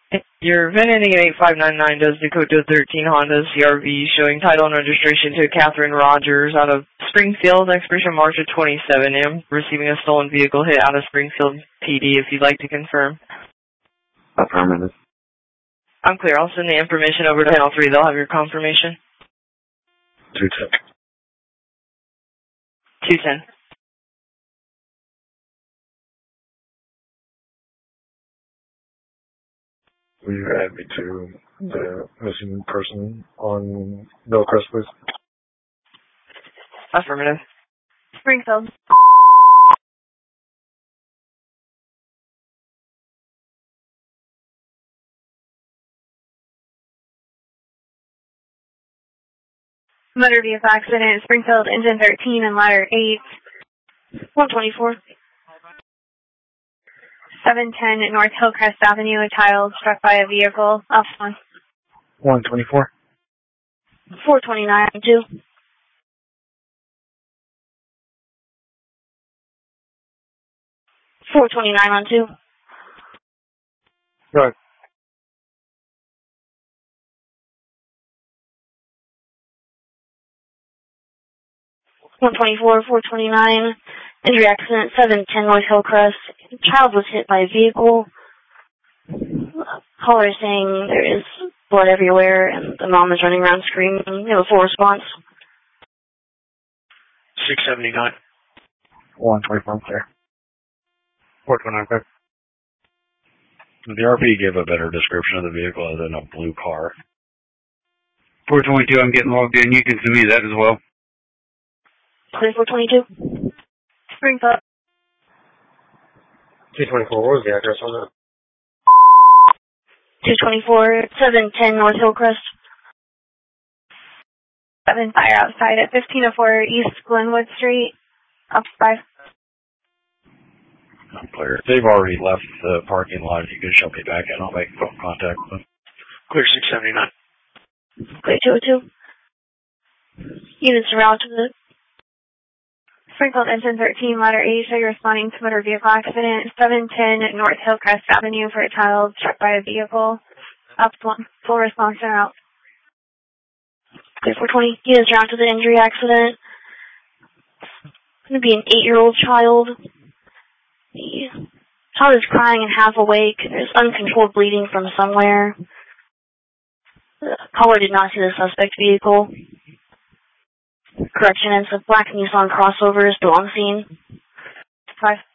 Your VIN ending in 8599 does Dakota 13 Honda CRV showing title and registration to Catherine Rogers out of Springfield, expiration March of 27M, receiving a stolen vehicle hit out of Springfield PD if you'd like to confirm. Affirmative. I'm clear. I'll send the information over to Panel 3. They'll have your confirmation. 210. 210. Will you add me to the missing person on Bellcrest, please? Affirmative. Springfield. Motor vehicle accident, Springfield, engine 13 and ladder 8. 124. 710 North Hillcrest Avenue, a child struck by a vehicle. Off 1. 124. 429 on 2. 429 on 2. Go ahead. One 429. Injury accident, 710 North Hillcrest. Child was hit by a vehicle. Caller is saying there is blood everywhere and the mom is running around screaming. We have a full response. 679. 124, clear. 429, clear. The RP gave a better description of the vehicle as in a blue car. 422, I'm getting logged in. You can send me that as well. Clear 422. Springfield. 224, what was the address on that? 224, 710 North Hillcrest. 7 fire outside at 1504 East Glenwood Street. Up 5. I'm clear. If they've already left the parking lot, you can show me back and I'll make phone contact with them. Clear 679. Clear 202. Units around to the Springfield engine 13, ladder 8, show you're responding to motor vehicle accident. 710 North Hillcrest Avenue for a child struck by a vehicle. Up 1. Full response and out. Clear 420. Units around to the injury accident. It's going to be an 8-year-old child. The child is crying and half awake. There's uncontrolled bleeding from somewhere. The caller did not see the suspect vehicle. Correction, it's a black Nissan crossover still on scene. 5.